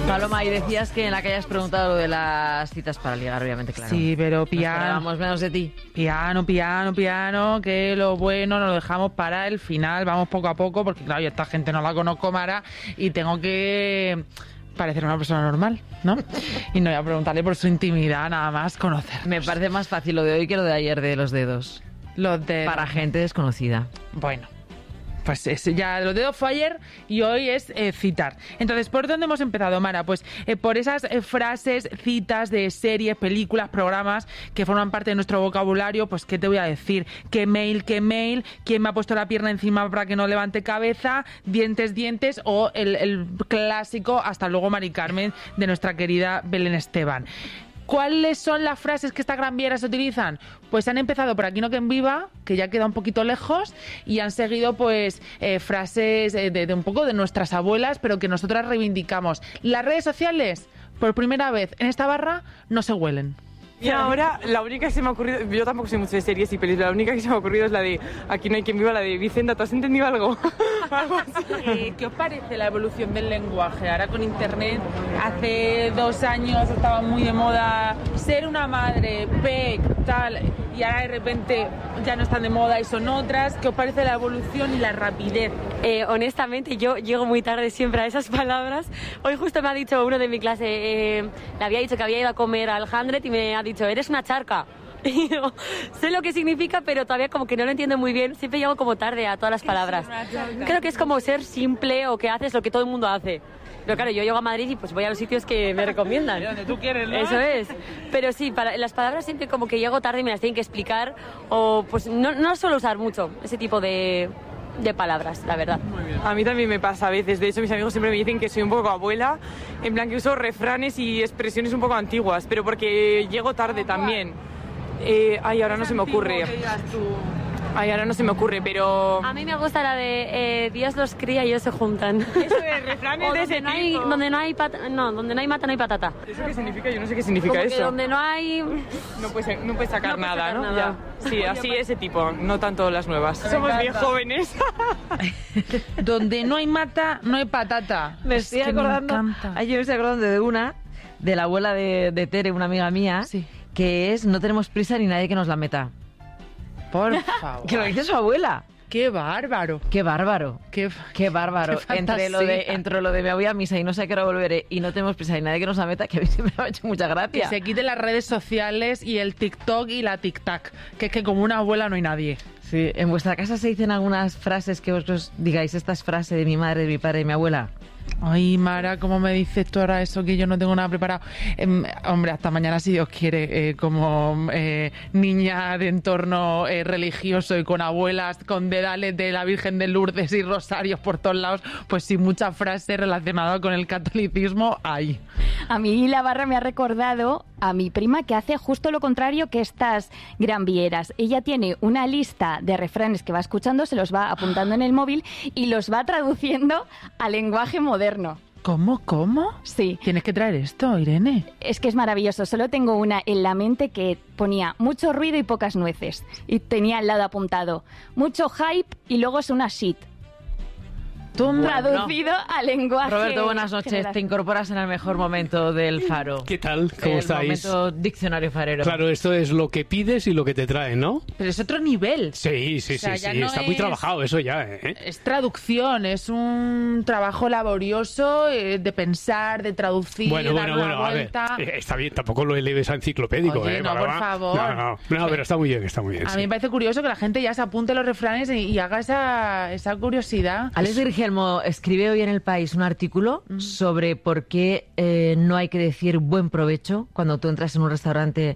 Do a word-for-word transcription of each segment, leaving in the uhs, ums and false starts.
Paloma, y decías que en la que hayas preguntado lo de las citas para ligar, obviamente, claro. Sí, pero piano. Vamos menos de ti. Piano, piano, piano, que lo bueno nos lo dejamos para el final, vamos poco a poco, porque claro, yo esta gente no la conozco, Mara, y tengo que parecer una persona normal, ¿no? Y no voy a preguntarle por su intimidad, nada más conocer. Me parece más fácil lo de hoy que lo de ayer de los dedos. Los dedos. Para gente desconocida. Bueno. Pues ese, ya los dedos fue ayer y hoy es eh, citar. Entonces, ¿por dónde hemos empezado, Mara? Pues eh, por esas eh, frases, citas de series, películas, programas que forman parte de nuestro vocabulario. Pues, ¿qué te voy a decir? ¿Qué mail, qué mail? ¿Quién me ha puesto la pierna encima para que no levante cabeza? Dientes, dientes. O el, el clásico, hasta luego, Mari Carmen, de nuestra querida Belén Esteban. ¿Cuáles son las frases que estas gran vieras utilizan? Pues han empezado por Aquí no quien viva, que ya queda un poquito lejos, y han seguido pues eh, frases de, de un poco de nuestras abuelas, pero que nosotras reivindicamos. Las redes sociales, por primera vez en esta barra, no se huelen. Y ahora, la única que se me ha ocurrido, yo tampoco sé mucho de series y películas, la única que se me ha ocurrido es la de Aquí no hay quien viva, la de Vicenta. ¿Tú has entendido algo? Algo así. Eh, ¿Qué os parece la evolución del lenguaje? Ahora con internet, hace dos años estaba muy de moda ser una madre, P, tal, y ahora de repente ya no están de moda y son otras. ¿Qué os parece la evolución y la rapidez? Eh, honestamente, yo llego muy tarde siempre a esas palabras. Hoy justo me ha dicho uno de mi clase, eh, le había dicho que había ido a comer al Hundred y me ha dicho, eres una charca. Y yo sé lo que significa, pero todavía como que no lo entiendo muy bien. Siempre llego como tarde a todas las palabras. Creo que es como ser simple o que haces lo que todo el mundo hace. Pero claro, yo llego a Madrid y pues voy a los sitios que me recomiendan. Donde tú quieres, ¿no? Eso es. Pero sí, para las palabras siempre como que llego tarde y me las tienen que explicar. O pues no, no suelo usar mucho ese tipo de... de palabras, la verdad. Muy bien. A mí también me pasa a veces. De hecho, mis amigos siempre me dicen que soy un poco abuela, en plan que uso refranes y expresiones un poco antiguas, pero porque llego tarde también. Eh, ay, ahora no se me ocurre. Ay, ahora no se me ocurre, pero... A mí me gusta la de eh, Dios los cría y ellos se juntan. Eso de refranes de ese no tipo. hay, donde no hay pata, no, donde no hay mata no hay patata. ¿Eso qué significa? Yo no sé qué significa Como eso. que donde no hay... No puedes, no puedes sacar no puedes nada, sacar ¿no? nada. Ya. Sí, así ese tipo, no tanto las nuevas. Me Somos encanta. Bien jóvenes. Donde no hay mata, no hay patata. Me estoy es que acordando, me ayer me estoy acordando de una, de la abuela de, de Tere, una amiga mía, sí. que es no tenemos prisa ni nadie que nos la meta. Por favor. Que lo dice su abuela. ¡Qué bárbaro! ¡Qué bárbaro! ¡Qué, qué bárbaro! Qué entre, lo de, entre lo de me voy a misa y no sé a qué hora volveré y no tenemos prisa ni nadie que nos la meta, que a mí siempre me ha hecho mucha gracia. Que se quiten las redes sociales y el TikTok y la tic-tac. Que es que como una abuela no hay nadie. Sí. ¿En vuestra casa se dicen algunas frases que vosotros digáis, esta es frase de mi madre, de mi padre, de mi abuela? Ay, Mara, ¿cómo me dices tú ahora eso que yo no tengo nada preparado? Eh, hombre, hasta mañana si Dios quiere, eh, como eh, niña de entorno eh, religioso y con abuelas, con dedales de la Virgen de Lourdes y rosarios por todos lados, pues sí, muchas frases relacionadas con el catolicismo hay. A mí la barra me ha recordado a mi prima que hace justo lo contrario que estas gran vieras. Ella tiene una lista de refranes que va escuchando, se los va apuntando en el móvil y los va traduciendo al lenguaje moderno. ¿Cómo? ¿Cómo? Sí. Tienes que traer esto, Irene. Es que es maravilloso. Solo tengo una en la mente que ponía mucho ruido y pocas nueces. Y tenía al lado apuntado mucho hype y luego es una shit. Bueno, traducido al lenguaje. Roberto, buenas noches. General. Te incorporas en el mejor momento del Faro. ¿Qué tal? ¿Cómo el estáis? Momento diccionario farero. Claro, esto es lo que pides y lo que te traen, ¿no? Pero es otro nivel. Sí, sí, o sea, sí, sí. No está es... muy trabajado eso ya, ¿eh? Es traducción, es un trabajo laborioso eh, de pensar, de traducir, bueno, de bueno, dar bueno, una a vuelta. ver, está bien, tampoco lo eleves a enciclopédico, Oye, ¿eh? no, por favor. No, no, no, pero está muy bien, está muy bien. A sí. mí me parece curioso que la gente ya se apunte los refranes y, y haga esa, esa curiosidad. Alex Dirgelmo escribe hoy en El País un artículo mm. sobre por qué eh, no hay que decir buen provecho cuando tú entras en un restaurante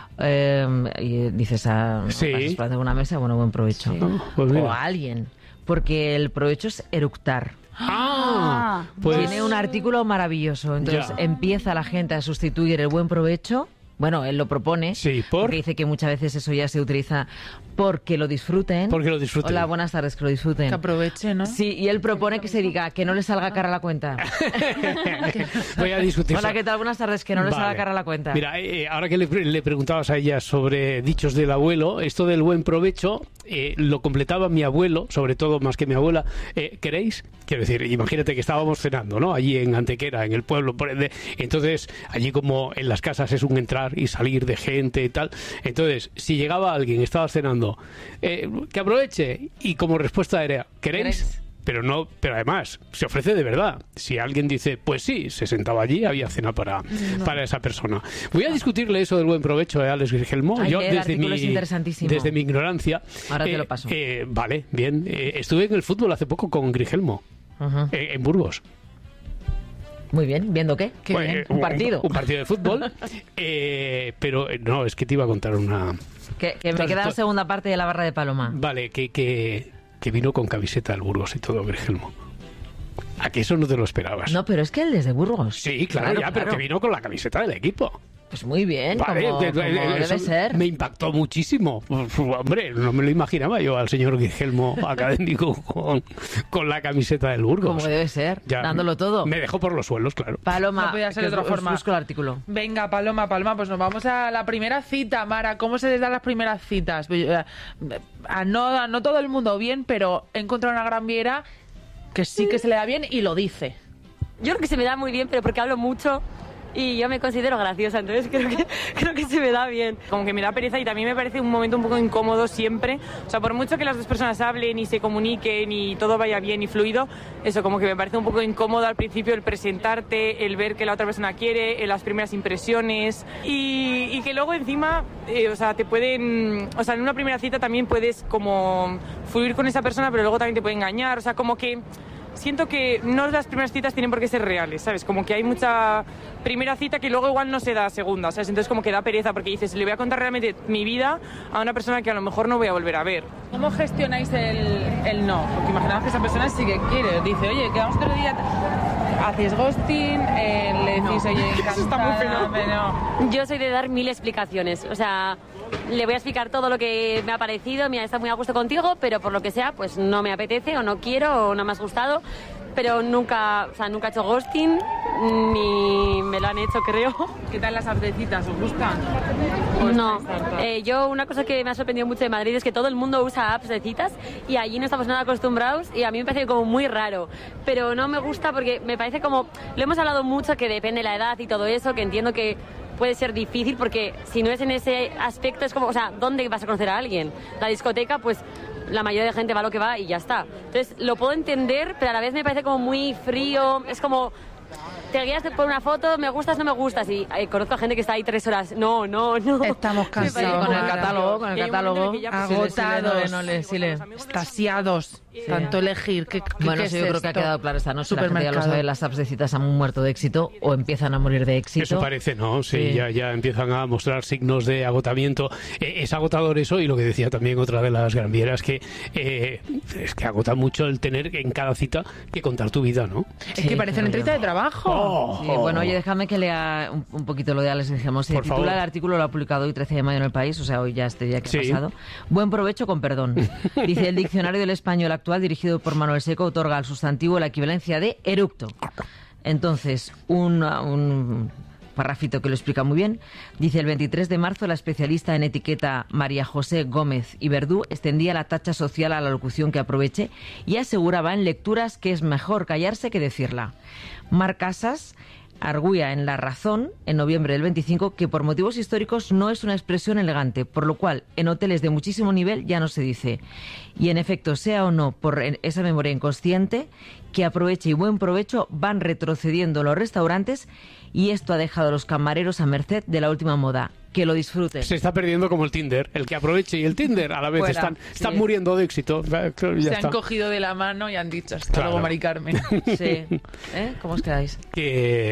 eh, y dices a sí. una mesa, bueno, buen provecho. Sí. Oh, pues o a alguien, porque el provecho es eructar. Ah, pues... Tiene un artículo maravilloso. Entonces ya. empieza la gente a sustituir el buen provecho Bueno, él lo propone, Sí, ¿por? porque dice que muchas veces eso ya se utiliza porque lo disfruten. Porque lo disfruten. Hola, buenas tardes, que lo disfruten. Que aproveche, ¿no? Sí, y él propone que se diga que no le salga cara a la cuenta. Voy a discutir. Hola, ¿qué tal? Buenas tardes, que no le Vale. salga cara a la cuenta. Mira, eh, ahora que le, le preguntabas a ella sobre dichos del abuelo, esto del buen provecho eh, lo completaba mi abuelo, sobre todo más que mi abuela. Eh, ¿Queréis? Quiero decir, imagínate que estábamos cenando, ¿no? Allí en Antequera, en el pueblo. Por ende, entonces, allí como en las casas es un entrar y salir de gente y tal. Entonces, si llegaba alguien, estaba cenando, eh, que aproveche. Y como respuesta era, ¿queréis? ¿Queréis? Pero no, pero además, se ofrece de verdad. Si alguien dice, pues sí, se sentaba allí, había cena para, no. para esa persona. Voy a discutirle eso del buen provecho a Alex Grigelmo. Ay, Yo, el desde artículo mi, es interesantísimo. desde mi ignorancia. Ahora te eh, lo paso. eh, vale, bien. Eh, estuve en el fútbol hace poco con Grigelmo, Ajá. eh, en Burgos. Muy bien, ¿viendo qué? Qué Pues, bien. eh, Un partido. Un, partido de fútbol. eh, pero eh, no, es que te iba a contar una... Que, que me Entonces, queda la to- segunda parte de la barra de Paloma. Vale, que, que, que vino con camiseta al Burgos y todo, Grigelmo. ¿A que eso no te lo esperabas? No, pero es que él desde Burgos. Sí, claro, ya, pero que vino con la camiseta del equipo. Pues muy bien, Vale, como, de- como de- debe eso ser. me impactó muchísimo. Uf, hombre, no me lo imaginaba yo al señor Guillermo académico con, con la camiseta del Burgos. Como debe ser, Ya, dándolo todo. Me dejó por los suelos, claro. Paloma, No podía ser que de os- otra os forma. busco el artículo. Venga, Paloma, Paloma, pues nos vamos a la primera cita, Mara. ¿Cómo se les dan las primeras citas? Eh, A no, a no todo el mundo bien, pero he encontrado una gran viera que sí que se le da bien y lo dice. Yo creo que se me da muy bien, pero porque hablo mucho y yo me considero graciosa, entonces creo que, creo que se me da bien. Como que me da pereza y también me parece un momento un poco incómodo siempre. O sea, por mucho que las dos personas hablen y se comuniquen y todo vaya bien y fluido, eso como que me parece un poco incómodo al principio el presentarte, el ver que la otra persona quiere, las primeras impresiones y, y que luego encima, eh, o sea, te pueden... O sea, en una primera cita también puedes como fluir con esa persona, pero luego también te puede engañar. O sea, como que... Siento que no las primeras citas tienen por qué ser reales, ¿sabes? Como que hay mucha primera cita que luego igual no se da segunda, ¿sabes? Entonces como que da pereza porque dices, le voy a contar realmente mi vida a una persona que a lo mejor no voy a volver a ver. ¿Cómo gestionáis el, el no? Porque imaginamos que esa persona sí que quiere. Dice, oye, quedamos otro día... Haces ghosting, eh, le decís, oye, encantada, está muy feo. pero... Yo soy de dar mil explicaciones, o sea, le voy a explicar todo lo que me ha parecido, mira, está muy a gusto contigo, pero por lo que sea, pues no me apetece o no quiero o no me has gustado, pero nunca, o sea, nunca he hecho ghosting, ni me lo han hecho, creo. ¿Qué tal las apps de citas? ¿Os gustan? No, eh, yo una cosa que me ha sorprendido mucho de Madrid es que todo el mundo usa apps de citas y allí no estamos nada acostumbrados y a mí me parece como muy raro, pero no me gusta porque me parece como, lo hemos hablado mucho que depende de la edad y todo eso, que entiendo que puede ser difícil porque si no es en ese aspecto es como, o sea, ¿dónde vas a conocer a alguien? La discoteca, pues la mayoría de gente va a lo que va y ya está. Entonces lo puedo entender, pero a la vez me parece como muy frío, es como... Te guías por una foto, me gustas, no me gustas. Y eh, conozco a gente que está ahí tres horas. No, no, no. Estamos Sí, cansados. con el catálogo, con el Y hay un momento catálogo. en el que ya, pues, Agotados. No le, sí le. Estasiados. Tanto elegir. ¿Qué, qué, Bueno, qué sí, es yo creo que ha esto? quedado claro esta noche. La gente ya lo Supermercado. sabe, las apps de citas han muerto de éxito o empiezan a morir de éxito. Eso parece, ¿no? Sí, Sí. Ya, ya empiezan a mostrar signos de agotamiento. Eh, es agotador eso y lo que decía también otra de las granvieras que eh, es que agota mucho el tener en cada cita que contar tu vida, ¿no? Es Sí, que parece creo una entrevista yo. de trabajo. Sí, bueno, oye, déjame que lea un, un poquito lo de Alex Grigelmo. Se Por titula favor. el artículo, lo ha publicado hoy trece de mayo en El País, o sea, hoy ya este día que Sí. ha pasado. Buen provecho con perdón. Dice, el diccionario del español actual, dirigido por Manuel Seco, otorga al sustantivo la equivalencia de eructo. Entonces, un, un parrafito que lo explica muy bien. Dice, el veintitrés de marzo, la especialista en etiqueta María José Gómez y Verdú extendía la tacha social a la locución que aproveche y aseguraba en lecturas que es mejor callarse que decirla. Mar Casas arguía en La Razón, en noviembre del veinticinco, que por motivos históricos no es una expresión elegante, por lo cual en hoteles de muchísimo nivel ya no se dice. Y en efecto, sea o no por esa memoria inconsciente, que aproveche y buen provecho van retrocediendo los restaurantes y esto ha dejado a los camareros a merced de la última moda. Que lo disfruten. Se está perdiendo como el Tinder. El que aproveche y el Tinder a la vez Fuera. están, están Sí. muriendo de éxito. Ya Se está. han cogido de la mano y han dicho, hasta Claro. luego, Mari Carmen. Sí. ¿Eh? ¿Cómo os quedáis? que,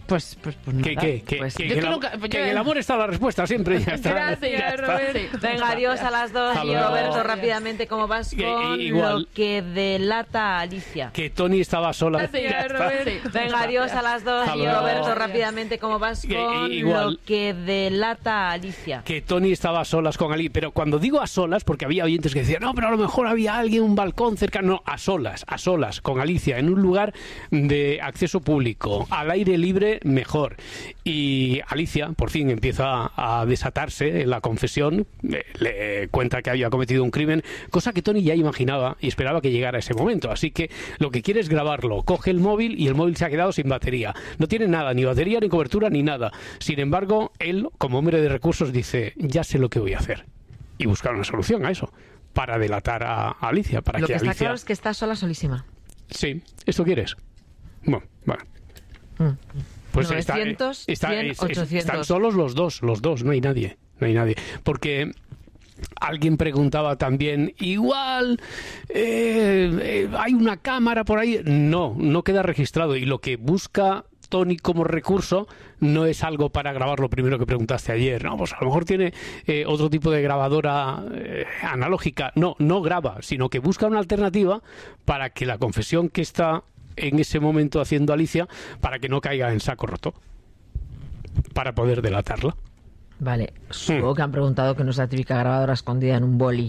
Pues, pues, pues nada. ¿Qué, qué, qué, Pues qué? yo Que, que el, nunca- que yo- en el amor está la respuesta siempre. Ya está. Gracias, Ya está. Roberto. Venga, adiós a las dos. Hasta Y luego. Roberto, rápidamente, ¿cómo vas Que- con igual. lo que delata a Alicia? Que Tony estaba sola. Gracias, Ya está. Roberto. Venga, adiós a las dos. Hasta Y luego. Roberto, rápidamente, ¿cómo vas Que- con igual. lo que delata a Alicia? Que Tony estaba a solas con Ali, pero cuando digo a solas, porque había oyentes que decían, no, pero a lo mejor había alguien, un balcón cercano, no, a solas, a solas, con Alicia, en un lugar de acceso público, al aire libre, mejor. Y Alicia, por fin, empieza a desatarse en la confesión, eh, le cuenta que había cometido un crimen, cosa que Tony ya imaginaba y esperaba que llegara ese momento, así que lo que quiere es grabarlo, coge el móvil y el móvil se ha quedado sin batería, no tiene nada, ni batería, ni cobertura, ni nada. Sin embargo, él, como hombre de recursos, dice, ya sé lo que voy a hacer. Y buscar una solución a eso, para delatar a, a Alicia, para Lo que que está Alicia... claro es que está sola, solísima. Sí, ¿esto quieres? Bueno, vale. Pues está- novecientos, está- cien, es- es- ochocientos. están solos los dos, los dos, no hay nadie, no hay nadie. Porque alguien preguntaba también, igual eh, eh, hay una cámara por ahí. No, no queda registrado. Y lo que busca Tony como recurso no es algo para grabar lo primero que preguntaste ayer. No, pues a lo mejor tiene eh, otro tipo de grabadora eh, analógica. No, no graba, sino que busca una alternativa para que la confesión que está en ese momento haciendo Alicia, para que no caiga en saco roto, para poder delatarla. Vale, supongo que han preguntado que no es la típica grabadora escondida en un boli.